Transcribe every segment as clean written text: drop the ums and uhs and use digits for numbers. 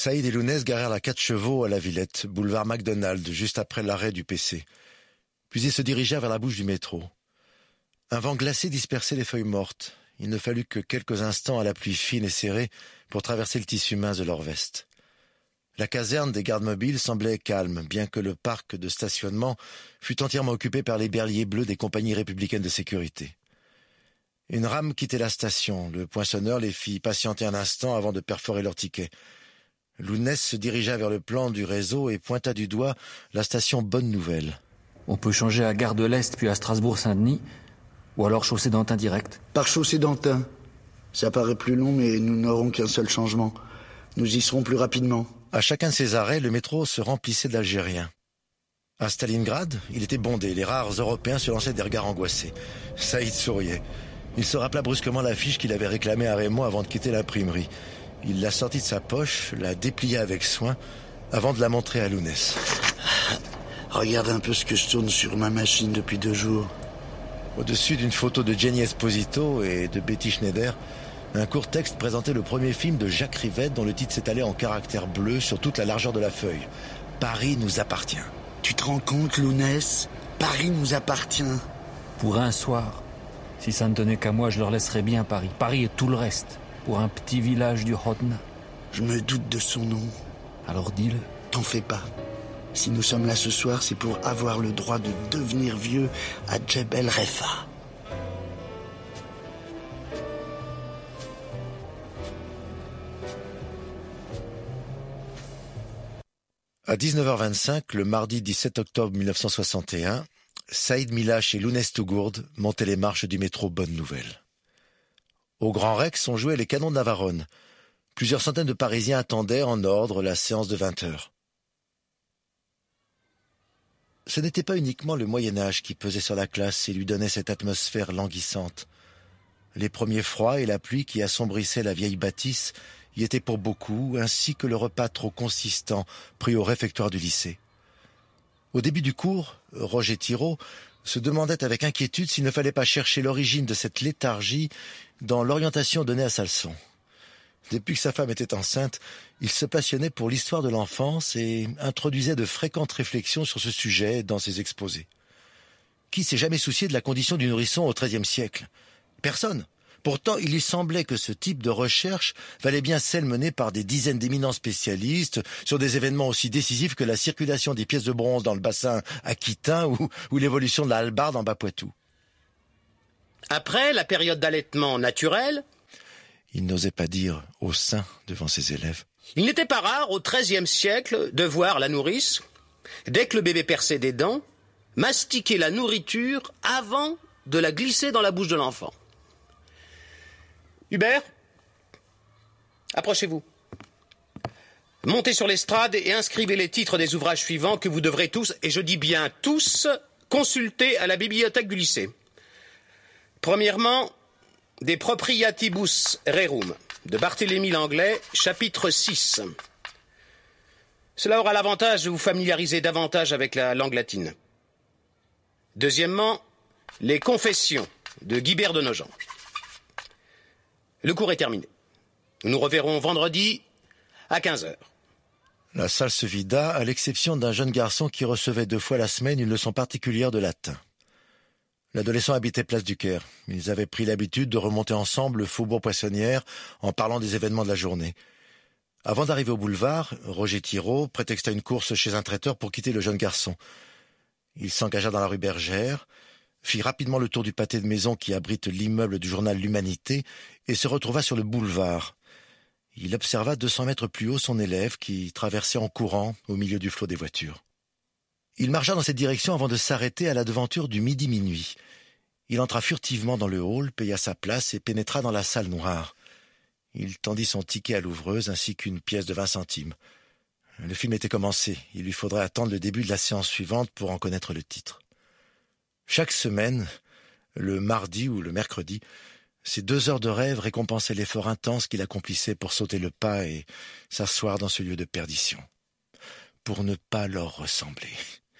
Saïd et Lounès garèrent la 4 chevaux à la Villette, boulevard McDonald, juste après l'arrêt du PC. Puis ils se dirigèrent vers la bouche du métro. Un vent glacé dispersait les feuilles mortes. Il ne fallut que quelques instants à la pluie fine et serrée pour traverser le tissu mince de leur veste. La caserne des gardes mobiles semblait calme, bien que le parc de stationnement fût entièrement occupé par les berliers bleus des compagnies républicaines de sécurité. Une rame quittait la station. Le poinçonneur les fit patienter un instant avant de perforer leur ticket. Lounès se dirigea vers le plan du réseau et pointa du doigt la station Bonne Nouvelle. On peut changer à Gare de l'Est puis à Strasbourg-Saint-Denis, ou alors chaussée d'Antin direct. Par chaussée d'Antin. Ça paraît plus long, mais nous n'aurons qu'un seul changement. Nous y serons plus rapidement. À chacun de ces arrêts, le métro se remplissait d'Algériens. À Stalingrad, il était bondé. Les rares Européens se lançaient des regards angoissés. Saïd souriait. Il se rappela brusquement l'affiche qu'il avait réclamée à Raymond avant de quitter l'imprimerie. Il la sortit de sa poche, la déplia avec soin, avant de la montrer à Lounès. Regarde un peu ce que je tourne sur ma machine depuis 2 jours. Au-dessus d'une photo de Jenny Esposito et de Betty Schneider, un court texte présentait le premier film de Jacques Rivette dont le titre s'étalait en caractères bleus sur toute la largeur de la feuille. Paris nous appartient. Tu te rends compte, Lounès? Paris nous appartient. Pour un soir, si ça ne tenait qu'à moi, je leur laisserais bien Paris. Paris et tout le reste, pour un petit village du Hodna. Je me doute de son nom. Alors dis-le. T'en fais pas. Si nous sommes là ce soir, c'est pour avoir le droit de devenir vieux à Djebel Refa. À 19h25, le mardi 17 octobre 1961, Saïd Milache et Lounès Tougourde montaient les marches du métro Bonne Nouvelle. Au Grand Rex, on jouait les canons de Navarone. Plusieurs centaines de Parisiens attendaient en ordre la séance de 20h. Ce n'était pas uniquement le Moyen-Âge qui pesait sur la classe et lui donnait cette atmosphère languissante. Les premiers froids et la pluie qui assombrissaient la vieille bâtisse y étaient pour beaucoup, ainsi que le repas trop consistant pris au réfectoire du lycée. Au début du cours, Roger Thiraud se demandait avec inquiétude s'il ne fallait pas chercher l'origine de cette léthargie dans l'orientation donnée à sa leçon. Depuis que sa femme était enceinte, il se passionnait pour l'histoire de l'enfance et introduisait de fréquentes réflexions sur ce sujet dans ses exposés. Qui s'est jamais soucié de la condition du nourrisson au XIIIe siècle? Personne. Pourtant, il lui semblait que ce type de recherche valait bien celle menée par des dizaines d'éminents spécialistes sur des événements aussi décisifs que la circulation des pièces de bronze dans le bassin aquitain ou l'évolution de la hallebarde en Bas-Poitou. Après la période d'allaitement naturel, il n'osait pas dire au sein devant ses élèves. Il n'était pas rare au XIIIe siècle de voir la nourrice, dès que le bébé perçait des dents, mastiquer la nourriture avant de la glisser dans la bouche de l'enfant. Hubert, approchez-vous. Montez sur l'estrade et inscrivez les titres des ouvrages suivants que vous devrez tous, et je dis bien tous, consulter à la bibliothèque du lycée. Premièrement, De Propriatibus Rerum, de Barthélemy Langlais, chapitre 6. Cela aura l'avantage de vous familiariser davantage avec la langue latine. Deuxièmement, Les Confessions, de Guibert de Nogent. Le cours est terminé. Nous nous reverrons vendredi à 15h. La salle se vida, à l'exception d'un jeune garçon qui recevait 2 fois la semaine une leçon particulière de latin. L'adolescent habitait Place du Caire. Ils avaient pris l'habitude de remonter ensemble le faubourg Poissonnière en parlant des événements de la journée. Avant d'arriver au boulevard, Roger Thiraud prétexta une course chez un traiteur pour quitter le jeune garçon. Il s'engagea dans la rue Bergère, fit rapidement le tour du pâté de maison qui abrite l'immeuble du journal L'Humanité et se retrouva sur le boulevard. Il observa 200 mètres plus haut son élève qui traversait en courant au milieu du flot des voitures. Il marcha dans cette direction avant de s'arrêter à la devanture du midi-minuit. Il entra furtivement dans le hall, paya sa place et pénétra dans la salle noire. Il tendit son ticket à l'ouvreuse ainsi qu'une pièce de 20 centimes. Le film était commencé. Il lui faudrait attendre le début de la séance suivante pour en connaître le titre. Chaque semaine, le mardi ou le mercredi, ces 2 heures de rêve récompensaient l'effort intense qu'il accomplissait pour sauter le pas et s'asseoir dans ce lieu de perdition. Pour ne pas leur ressembler.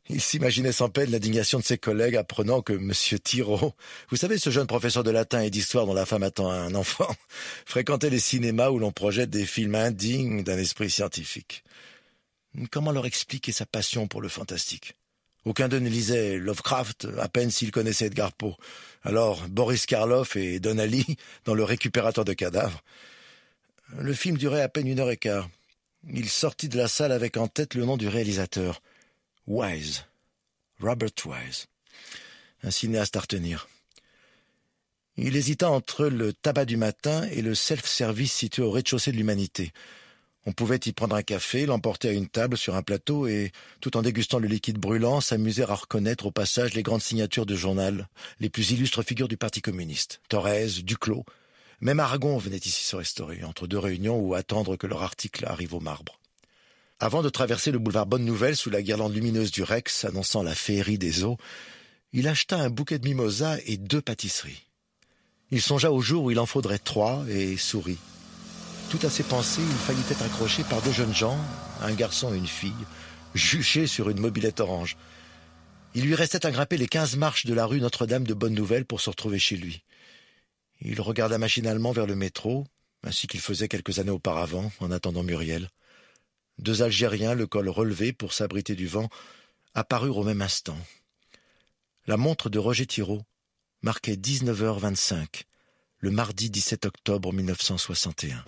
Il s'imaginait sans peine l'indignation de ses collègues apprenant que M. Thiraud, vous savez ce jeune professeur de latin et d'histoire dont la femme attend un enfant, fréquentait les cinémas où l'on projette des films indignes d'un esprit scientifique. Comment leur expliquer sa passion pour le fantastique ? Aucun d'eux ne lisait Lovecraft, à peine s'ils connaissaient Edgar Poe. Alors Boris Karloff et Donnelly dans Le récupérateur de cadavres. Le film durait à peine 1h15. Il sortit de la salle avec en tête le nom du réalisateur. Wise. Robert Wise. Un cinéaste à retenir. Il hésita entre le tabac du matin et le self-service situé au rez-de-chaussée de l'Humanité. On pouvait y prendre un café, l'emporter à une table sur un plateau et, tout en dégustant le liquide brûlant, s'amuser à reconnaître au passage les grandes signatures de journal, les plus illustres figures du Parti communiste. Thorez, Duclos. Même Aragon venait ici se restaurer, entre deux réunions ou attendre que leur article arrive au marbre. Avant de traverser le boulevard Bonne-Nouvelle sous la guirlande lumineuse du Rex annonçant la féerie des eaux, il acheta un bouquet de mimosas et 2 pâtisseries. Il songea au jour où il en faudrait 3 et sourit. Tout à ses pensées, il faillit être accroché par 2 jeunes gens, un garçon et une fille, juchés sur une mobilette orange. Il lui restait à grimper les 15 marches de la rue Notre-Dame de Bonne-Nouvelle pour se retrouver chez lui. Il regarda machinalement vers le métro, ainsi qu'il faisait quelques années auparavant, en attendant Muriel. 2 Algériens, le col relevé pour s'abriter du vent, apparurent au même instant. La montre de Roger Thiraud marquait 19h25, le mardi 17 octobre 1961.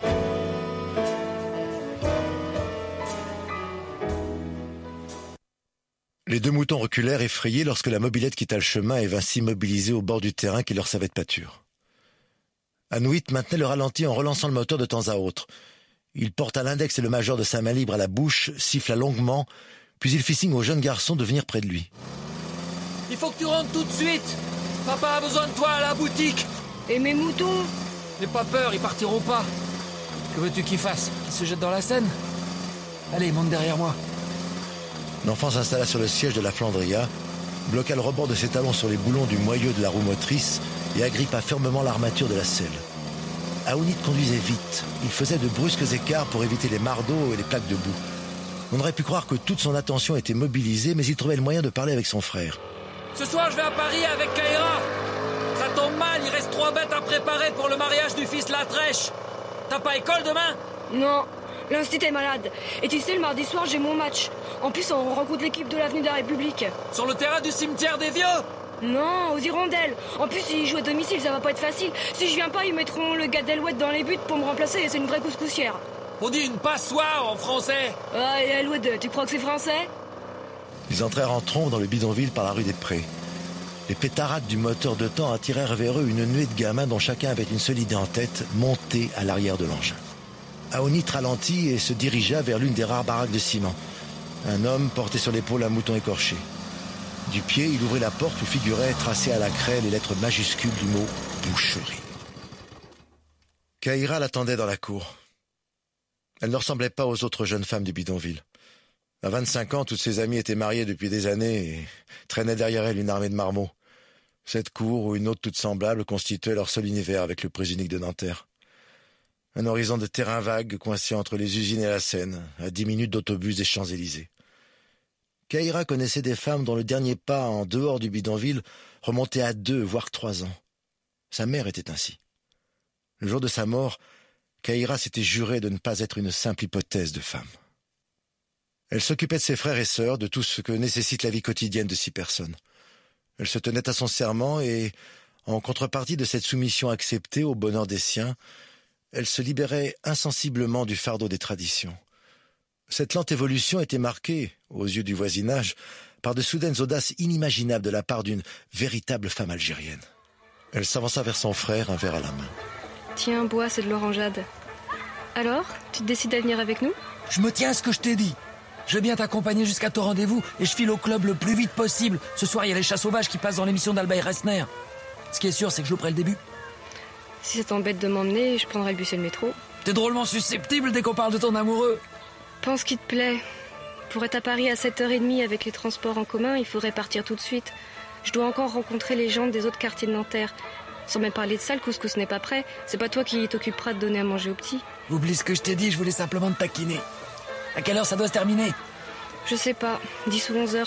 Les 2 moutons reculèrent effrayés lorsque la mobilette quitta le chemin et vint s'immobiliser au bord du terrain qui leur servait de pâture. Anouit maintenait le ralenti en relançant le moteur de temps à autre. Il porta l'index et le majeur de sa main libre à la bouche, siffla longuement, puis il fit signe au jeune garçon de venir près de lui. Il faut que tu rentres tout de suite. Papa a besoin de toi à la boutique. Et mes moutons ? N'aie pas peur, ils partiront pas. Que veux-tu qu'ils fassent ? Qu'ils se jettent dans la Seine ? Allez, monte derrière moi. L'enfant s'installa sur le siège de la Flandria, bloqua le rebord de ses talons sur les boulons du moyeu de la roue motrice et agrippa fermement l'armature de la selle. Aounit conduisait vite. Il faisait de brusques écarts pour éviter les mardeaux et les plaques de boue. On aurait pu croire que toute son attention était mobilisée, mais il trouvait le moyen de parler avec son frère. Ce soir, je vais à Paris avec Kaira. Ça tombe mal, il reste 3 bêtes à préparer pour le mariage du fils Latrèche. T'as pas école demain ? Non, l'instit est malade. Et tu sais, le mardi soir, j'ai mon match. En plus, on rencontre l'équipe de l'avenue de la République. Sur le terrain du cimetière des vieux ? Non, aux Hirondelles. En plus, s'ils jouent à domicile, ça va pas être facile. Si je viens pas, ils mettront le gars d'Alouette dans les buts pour me remplacer. C'est une vraie couscoussière. On dit une passoire en français. Ah, et Alouette, tu crois que c'est français ? Ils entrèrent en trombe dans le bidonville par la rue des Prés. Les pétarades du moteur de temps attirèrent vers eux une nuée de gamins dont chacun avait une seule idée en tête, monter à l'arrière de l'engin. Aounit ralentit et se dirigea vers l'une des rares baraques de ciment. Un homme portait sur l'épaule un mouton écorché. Du pied, il ouvrit la porte où figuraient, tracées à la craie, les lettres majuscules du mot « boucherie ». Kaira l'attendait dans la cour. Elle ne ressemblait pas aux autres jeunes femmes du bidonville. À 25 ans, toutes ses amies étaient mariées depuis des années et traînaient derrière elle une armée de marmots. Cette cour ou une autre toute semblable constituait leur seul univers avec le prix unique de Nanterre. Un horizon de terrain vague coincé entre les usines et la Seine, à 10 minutes d'autobus des Champs-Élysées. Kaira connaissait des femmes dont le dernier pas en dehors du bidonville remontait à 2, voire 3 ans. Sa mère était ainsi. Le jour de sa mort, Kaira s'était juré de ne pas être une simple hypothèse de femme. Elle s'occupait de ses frères et sœurs, de tout ce que nécessite la vie quotidienne de 6 personnes. Elle se tenait à son serment et, en contrepartie de cette soumission acceptée au bonheur des siens, elle se libérait insensiblement du fardeau des traditions. Cette lente évolution était marquée, aux yeux du voisinage, par de soudaines audaces inimaginables de la part d'une véritable femme algérienne. Elle s'avança vers son frère, un verre à la main. Tiens, bois, c'est de l'orangeade. Alors, tu te décides à venir avec nous ? Je me tiens à ce que je t'ai dit. Je vais bien t'accompagner jusqu'à ton rendez-vous et je file au club le plus vite possible. Ce soir, il y a les chats sauvages qui passent dans l'émission d'Albaï Resner. Ce qui est sûr, c'est que je louperai le début. Si ça t'embête de m'emmener, je prendrai le bus et le métro. T'es drôlement susceptible dès qu'on parle de ton amoureux. Pense qu'il te plaît. Pour être à Paris à 7h30 avec les transports en commun, il faudrait partir tout de suite. Je dois encore rencontrer les gens des autres quartiers de Nanterre. Sans même parler de ça, le couscous n'est pas prêt. C'est pas toi qui t'occuperas de donner à manger aux petits. Oublie ce que je t'ai dit, je voulais simplement te taquiner. À quelle heure ça doit se terminer ? Je sais pas, 10 ou 11h.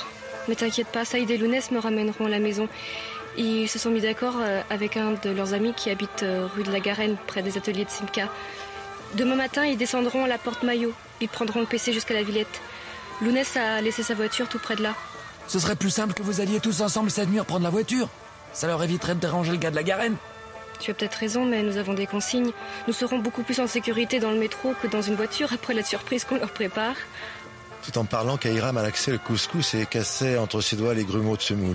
Mais t'inquiète pas, Saïd et Lounès me ramèneront à la maison. Ils se sont mis d'accord avec un de leurs amis qui habite rue de la Garenne, près des ateliers de Simca. Demain matin, ils descendront à la porte Maillot. Ils prendront le PC jusqu'à la Villette. Lounès a laissé sa voiture tout près de là. Ce serait plus simple que vous alliez tous ensemble cette nuit prendre la voiture. Ça leur éviterait de déranger le gars de la Garenne. Tu as peut-être raison, mais nous avons des consignes. Nous serons beaucoup plus en sécurité dans le métro que dans une voiture après la surprise qu'on leur prépare. Tout en parlant, Kahira malaxait le couscous et cassait entre ses doigts les grumeaux de semoule.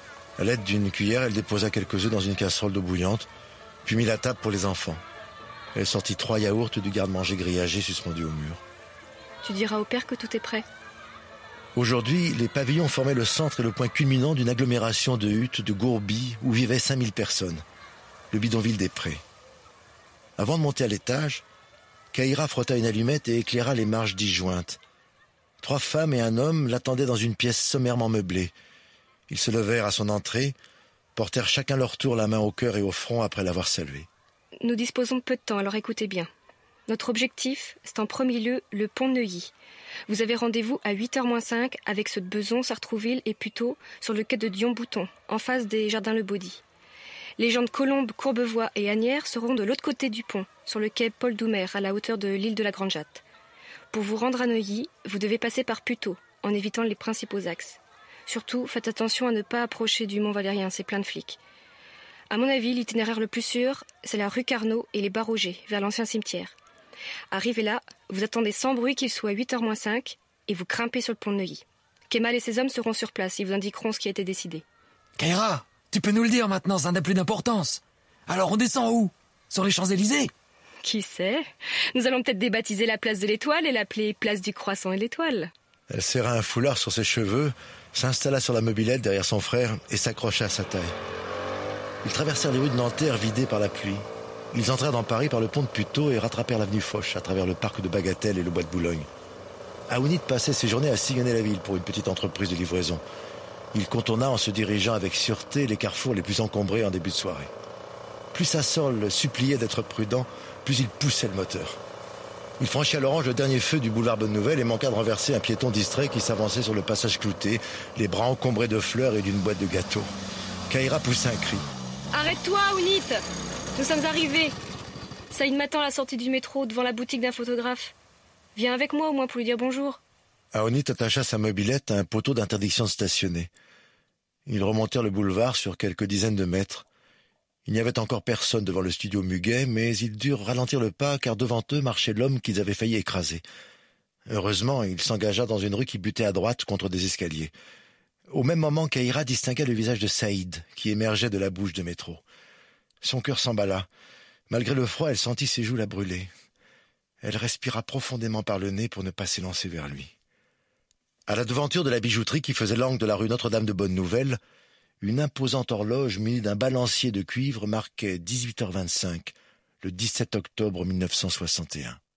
À l'aide d'une cuillère, elle déposa quelques œufs dans une casserole d'eau bouillante, puis mit la table pour les enfants. Elle sortit 3 yaourts du garde-manger grillagé suspendu au mur. Tu diras au père que tout est prêt. Aujourd'hui, les pavillons formaient le centre et le point culminant d'une agglomération de huttes, de gourbies, où vivaient 5000 personnes. Le bidonville des Prés. Avant de monter à l'étage, Kahira frotta une allumette et éclaira les marches disjointes. 3 femmes et un homme l'attendaient dans une pièce sommairement meublée. Ils se levèrent à son entrée, portèrent chacun leur tour la main au cœur et au front après l'avoir salué. Nous disposons de peu de temps, alors écoutez bien. Notre objectif, c'est en premier lieu le pont de Neuilly. Vous avez rendez-vous à 8h-5 avec ceux de Beson, Sartrouville et Puteaux sur le quai de Dion-Bouton, en face des Jardins Le Baudy. Les gens de Colombes, Courbevoie et Asnières seront de l'autre côté du pont, sur le quai Paul Doumer, à la hauteur de l'île de la Grande Jatte. Pour vous rendre à Neuilly, vous devez passer par Puteaux, en évitant les principaux axes. Surtout, faites attention à ne pas approcher du Mont Valérien, c'est plein de flics. À mon avis, l'itinéraire le plus sûr, c'est la rue Carnot et les Barrogers, vers l'ancien cimetière. Arrivez là, vous attendez sans bruit qu'il soit 8h-5 et vous grimpez sur le pont de Neuilly. Kemal et ses hommes seront sur place, ils vous indiqueront ce qui a été décidé. Kahira, tu peux nous le dire maintenant, ça n'a plus d'importance. Alors on descend où? Sur les Champs-Élysées? Qui sait? Nous allons peut-être débaptiser la place de l'Étoile et l'appeler place du Croissant et l'Étoile. Elle serra un foulard sur ses cheveux, s'installa sur la mobilette derrière son frère et s'accrocha à sa taille. Ils traversèrent les rues de Nanterre vidées par la pluie. Ils entrèrent dans Paris par le pont de Puteaux et rattrapèrent l'avenue Foch à travers le parc de Bagatelle et le bois de Boulogne. Aounit passait ses journées à sillonner la ville pour une petite entreprise de livraison. Il contourna en se dirigeant avec sûreté les carrefours les plus encombrés en début de soirée. Plus sa sort le suppliait d'être prudent, plus il poussait le moteur. Il franchit à l'orange le dernier feu du boulevard Bonne-Nouvelle et manqua de renverser un piéton distrait qui s'avançait sur le passage clouté, les bras encombrés de fleurs et d'une boîte de gâteaux. Kahira poussa un cri. « Arrête-toi, Aounit! Nous sommes arrivés. Saïd m'attend à la sortie du métro, devant la boutique d'un photographe. Viens avec moi au moins pour lui dire bonjour. » Aounit attacha sa mobilette à un poteau d'interdiction de stationner. Ils remontèrent le boulevard sur quelques dizaines de mètres. Il n'y avait encore personne devant le studio Muguet, mais ils durent ralentir le pas car devant eux marchait l'homme qu'ils avaient failli écraser. Heureusement, il s'engagea dans une rue qui butait à droite contre des escaliers. Au même moment, Kahira distingua le visage de Saïd qui émergeait de la bouche de métro. Son cœur s'emballa. Malgré le froid, elle sentit ses joues la brûler. Elle respira profondément par le nez pour ne pas s'élancer vers lui. À la devanture de la bijouterie qui faisait l'angle de la rue Notre-Dame de Bonne-Nouvelle, une imposante horloge munie d'un balancier de cuivre marquait 18h25, le 17 octobre 1961.